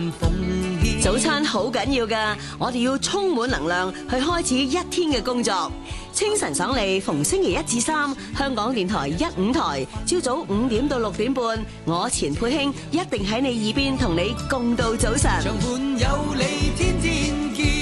早餐好緊要㗎，我哋要充滿能量去開始一天嘅工作。清晨爽利，逢星期1至3，香港電台1、5台，朝早5點到6點半，我錢佩卿一定喺你耳邊同你共度早晨。 長伴有你天天見。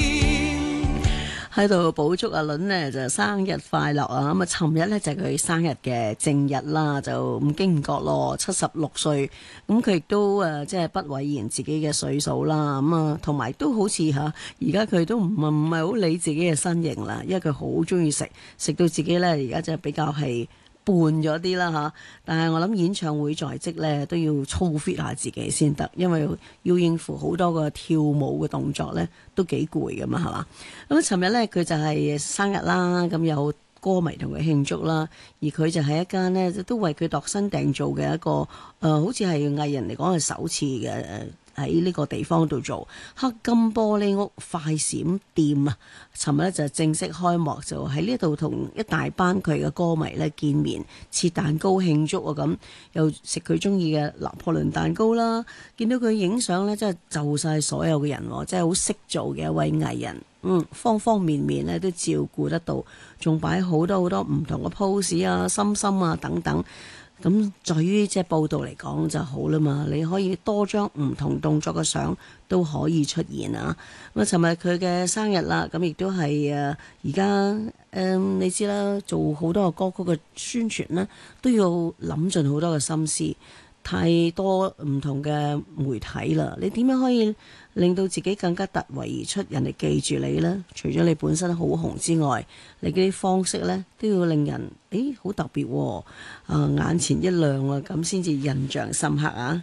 喺度補祝阿倫呢就生日快樂啊！咁啊，尋日呢就係佢生日嘅正日啦，就唔經唔覺咯，76歲。咁佢亦都即係不諱言自己嘅歲數啦。咁啊，同埋都好似嚇，而家佢都唔係好理自己嘅身形啦，因為佢好中意食到自己呢，而家真係比較係胖咗啲啦嚇，但係我諗演唱會在即咧都要操 fit 下自己先得，因為要應付好多個跳舞嘅動作咧，都幾攰噶嘛，係嘛？咁尋日咧佢就係生日啦，咁有歌迷同佢慶祝啦，而佢就係一間呢，都為佢度身訂造嘅一個好似係藝人嚟講係首次嘅喺呢個地方度做黑金玻璃屋快閃店啊！尋日咧就正式開幕，就喺呢度同一大班佢嘅歌迷咧見面，切蛋糕慶祝啊！咁又食佢中意嘅拿破崙蛋糕啦，見到佢影相咧，真係就晒所有嘅人，真係好識做嘅一位藝人。方方面面咧都照顧得到，仲擺好多好多唔同嘅 pose 啊、心心啊等等。咁在於即係報道嚟講就好啦嘛，你可以多張唔同動作嘅相都可以出現啊！咁啊，尋日佢嘅生日啦，咁亦都係而家你知啦，做好多個歌曲嘅宣傳呢，都要諗盡好多嘅心思。太多唔同嘅媒體啦，你點樣可以令到自己更加突圍而出，人哋記住你呢？除咗你本身好紅之外，你嗰啲方式呢都要令人好特別喎，眼前一亮啊，咁先至印象深刻啊！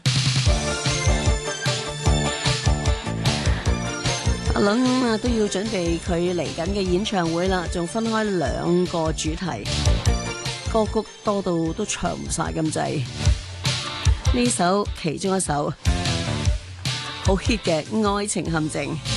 阿倫啊都要準備佢嚟緊嘅演唱會啦，仲分開2個主題，歌曲多到都唱唔晒咁滯。呢首其中一首好 hit 嘅《愛情陷阱》。